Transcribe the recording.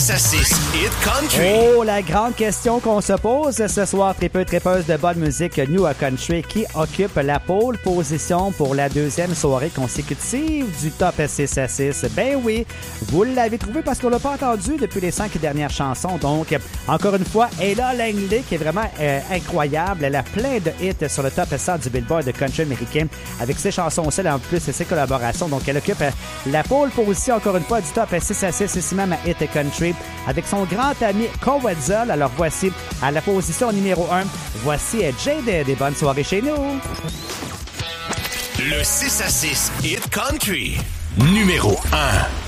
6 à 6 Hit Country. Oh, la grande question qu'on se pose ce soir, tripeuses de bonne musique New Country, qui occupe la pole position pour la deuxième soirée consécutive du Top 6 à 6. Ben oui, vous l'avez trouvé parce qu'on l'a pas entendu depuis les 5 dernières chansons. Donc, encore une fois, Ella Langley, qui est vraiment incroyable. Elle a plein de hits sur le Top 100 du Billboard de country américain avec ses chansons seules en plus et ses collaborations. Donc, elle occupe la pole position, encore une fois, du Top 6 à 6, ici même à Hit Country, avec son grand ami Cowetzel. Alors, voici à la position numéro 1, voici Jaded. Des bonnes soirées chez nous. Le 6 à 6 Hit Country, numéro 1.